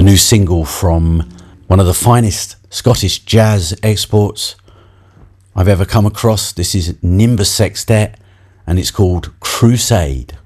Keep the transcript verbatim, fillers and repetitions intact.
new single from one of the finest Scottish jazz exports I've ever come across. This is Nimbus Sextet and it's called Crusade.